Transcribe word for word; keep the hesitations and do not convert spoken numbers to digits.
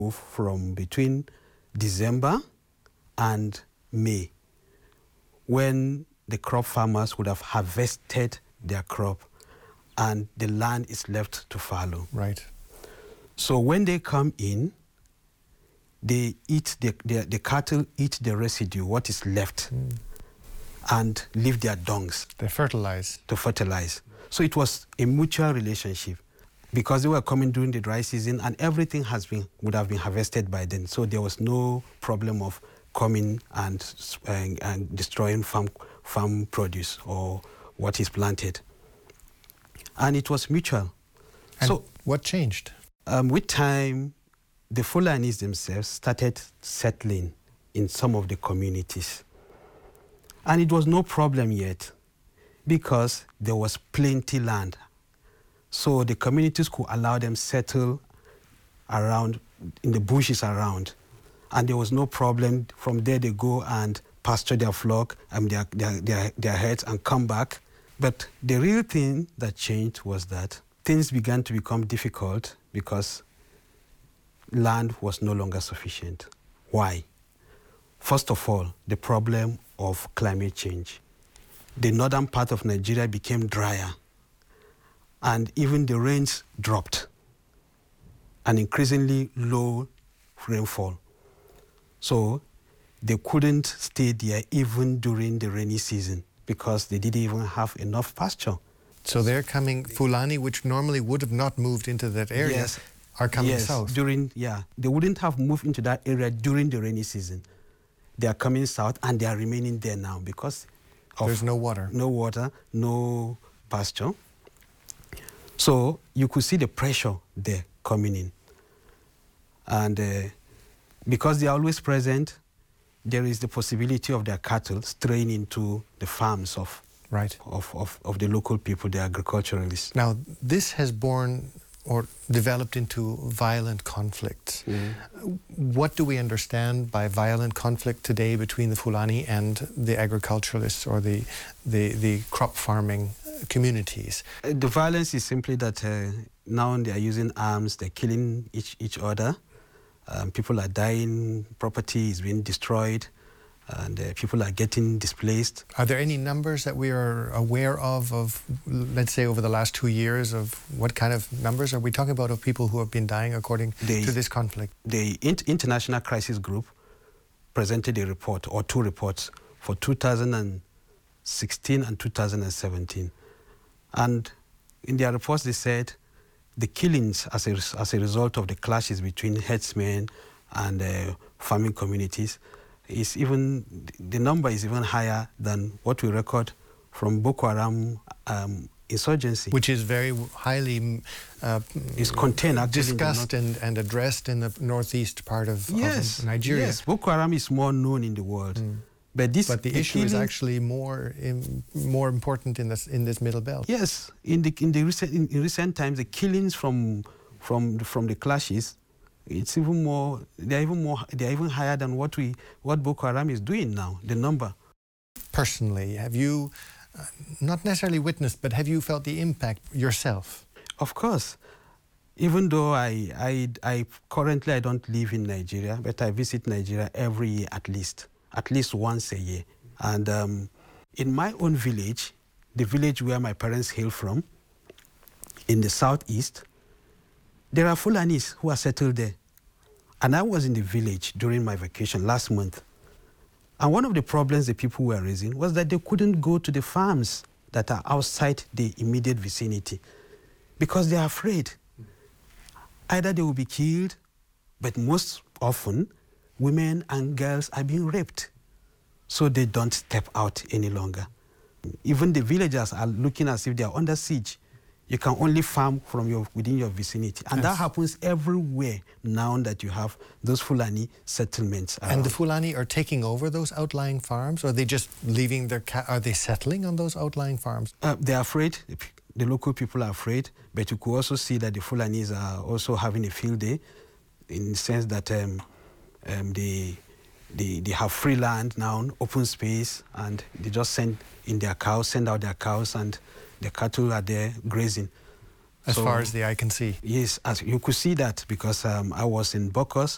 move from between December and May, when the crop farmers would have harvested their crop and the land is left to fallow. Right. So when they come in, they eat, the, the, the cattle eat the residue, what is left, mm. and leave their dungs. They fertilize. To fertilize. So it was a mutual relationship because they were coming during the dry season and everything has been would have been harvested by then. So there was no problem of coming and, and, and destroying farm, farm produce or what is planted. And it was mutual. And so what changed? Um, with time, the Fulanis themselves started settling in some of the communities. And it was no problem yet because there was plenty land. So the communities could allow them settle around, in the bushes around. And there was no problem. From there they go and pasture their flock and their, their, their, their herds and come back. But the real thing that changed was that things began to become difficult because land was no longer sufficient. Why? First of all, the problem of climate change. The northern part of Nigeria became drier, and even the rains dropped, and increasingly low rainfall. So they couldn't stay there even during the rainy season because they didn't even have enough pasture. So they're coming, Fulani, which normally would have not moved into that area, yes. are coming yes, south. During, yeah, they wouldn't have moved into that area during the rainy season. They are coming south and they are remaining there now because of there's no water. No water, no pasture. So you could see the pressure there coming in. And uh, because they are always present, there is the possibility of their cattle straying into the farms of Right. Of, of, of the local people, the agriculturalists. Now, this has borne or developed into violent conflict. Mm. What do we understand by violent conflict today between the Fulani and the agriculturalists or the, the, the crop farming communities? Uh, the violence is simply that uh, now they are using arms, they're killing each, each other. Um, people are dying, property is being destroyed, and uh, people are getting displaced. Are there any numbers that we are aware of, of, let's say, over the last two years, of what kind of numbers are we talking about of people who have been dying according the, to this conflict? The Inter International Crisis Group presented a report, or two reports, for two thousand sixteen and two thousand seventeen. And in their reports, they said the killings as a, as a result of the clashes between herdsmen and uh, farming communities is even, the number is even higher than what we record from Boko Haram um, insurgency. Which is very highly uh, is contained, actually, discussed and, and addressed in the northeast part of, yes, of Nigeria. Yes, Boko Haram is more known in the world. Mm. But, this, but the, the issue is actually more in, more important in this in this middle belt. Yes, in the in the recent in, in recent times, the killings from from from the clashes, it's even more. They're even more. They're even higher than what we what Boko Haram is doing now. The number. Personally, have you uh, not necessarily witnessed, but have you felt the impact yourself? Of course. Even though I I I currently I don't live in Nigeria, but I visit Nigeria every year at least. at least once a year. And um, in my own village, the village where my parents hail from, in the southeast, there are Fulanis who are settled there. And I was in the village during my vacation last month. And one of the problems the people were raising was that they couldn't go to the farms that are outside the immediate vicinity because they are afraid. Either they will be killed, but most often, women and girls are being raped, so they don't step out any longer. Even the villagers are looking as if they are under siege. You can only farm from your, within your vicinity. And yes. that happens everywhere now that you have those Fulani settlements around. And the Fulani are taking over those outlying farms, or are they just leaving their, ca are they settling on those outlying farms? Uh, they're afraid. The local people are afraid, but you could also see that the Fulanis are also having a field day, in the sense that um, Um, they, they, they have free land now, open space, and they just send in their cows, send out their cows, and the cattle are there grazing. As so, far as the eye can see? Yes, as you could see that because um, I was in Bokos